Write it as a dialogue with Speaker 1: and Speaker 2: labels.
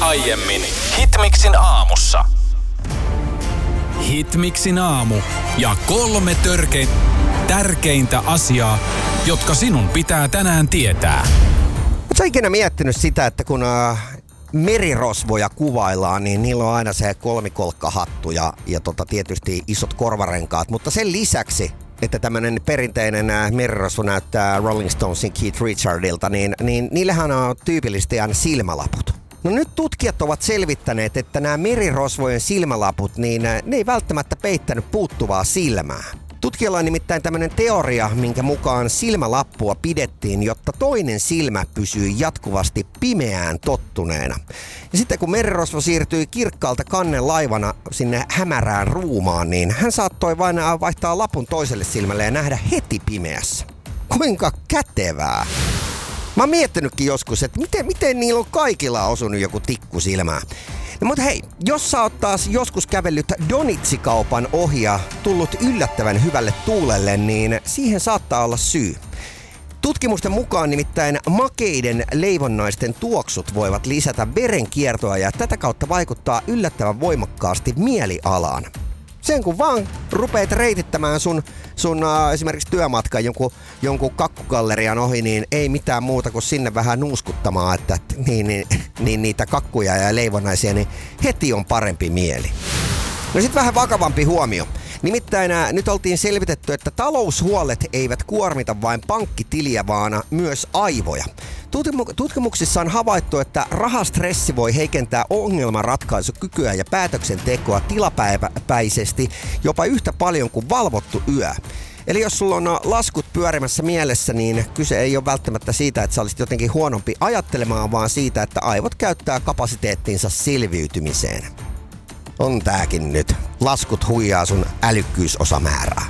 Speaker 1: aiemmin Hitmixin aamussa.
Speaker 2: Hitmixin aamu ja 3 tärkeintä asiaa, jotka sinun pitää tänään tietää.
Speaker 3: Oletko ikinä miettinyt sitä, että kun merirosvoja kuvaillaan, niin niillä on aina se kolmikolkkahattu ja tietysti isot korvarenkaat, mutta sen lisäksi, että tämmöinen perinteinen merirosvo näyttää Rolling Stonesin Keith Richardilta, niin niillähän on tyypillisesti aina silmälaput. No nyt tutkijat ovat selvittäneet, että nämä merirosvojen silmälaput, niin ne ei välttämättä peittänyt puuttuvaa silmää. Tutkijalla on nimittäin tämmöinen teoria, minkä mukaan silmälappua pidettiin, jotta toinen silmä pysyy jatkuvasti pimeään tottuneena. Ja sitten kun merirosvo siirtyi kirkkaalta kannen laivana sinne hämärään ruumaan, niin hän saattoi vain vaihtaa lapun toiselle silmälle ja nähdä heti pimeässä. Kuinka kätevää! Mä oon miettinytkin joskus, että miten niillä on kaikilla osunut joku tikku silmään. No mutta hei, jos sä oot taas joskus kävellyt donitsikaupan ohi ja tullut yllättävän hyvälle tuulelle, niin siihen saattaa olla syy. Tutkimusten mukaan nimittäin makeiden leivonnaisten tuoksut voivat lisätä verenkiertoa ja tätä kautta vaikuttaa yllättävän voimakkaasti mielialaan. Sen kun vaan rupeat reitittämään sun esimerkiksi työmatkan jonkun kakkugallerian ohi, niin ei mitään muuta kuin sinne vähän nuuskuttamaan, että niin niitä kakkuja ja leivonnaisia, niin heti on parempi mieli. No sit vähän vakavampi huomio. Nimittäin nyt oltiin selvitetty, että taloushuolet eivät kuormita vain pankkitiliä, vaan myös aivoja. Tutkimuksissa on havaittu, että rahastressi voi heikentää ongelmanratkaisukykyä ja päätöksentekoa tilapäisesti jopa yhtä paljon kuin valvottu yö. Eli jos sulla on laskut pyörimässä mielessä, niin kyse ei ole välttämättä siitä, että sä olisit jotenkin huonompi ajattelemaan, vaan siitä, että aivot käyttää kapasiteettinsa selviytymiseen. On tääkin nyt. Laskut huijaa sun älykkyysosamäärää.